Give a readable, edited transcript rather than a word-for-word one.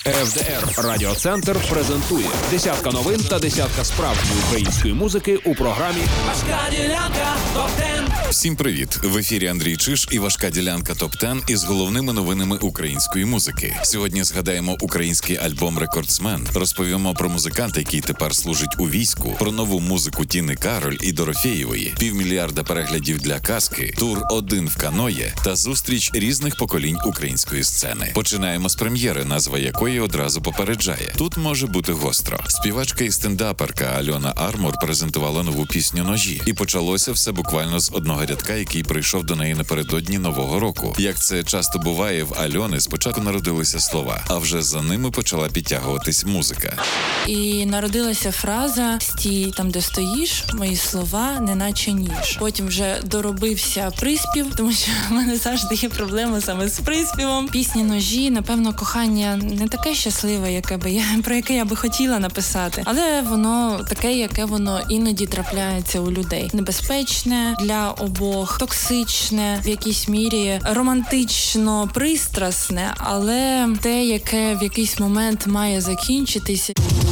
ФДР Радіоцентр презентує десятка новин та десятка справжньої української музики у програмі Важка ділянка ТОП-10. Всім привіт! В ефірі Андрій Чиж і важка ділянка ТОП-10 із головними новинами української музики. Сьогодні згадаємо український альбом «Рекордсмен», розповімо про музиканта, який тепер служить у війську, про нову музику Тіни Кароль і Дорофєєвої, 500 000 переглядів для казки, тур «Один в каное» та зустріч різних поколінь української сцени. Починаємо з прем'єри, назва якої одразу попереджає. Тут може бути гостро. Співачка і стендаперка Альона Армор презентувала нову пісню «Ножі». І почалося все буквально з одного рядка, який прийшов до неї напередодні Нового року. Як це часто буває, в Альони спочатку народилися слова, а вже за ними почала підтягуватись музика. І народилася фраза «Стій там, де стоїш, мої слова, неначе ніж». Потім вже доробився приспів, тому що в мене завжди є проблема саме з приспівом. Пісні «Ножі», напевно, кохання не таке щасливе, про яке я би хотіла написати, але воно таке, яке воно іноді трапляється у людей. Небезпечне для обох, токсичне, в якійсь мірі романтично пристрасне, але те, яке в якийсь момент має закінчитися.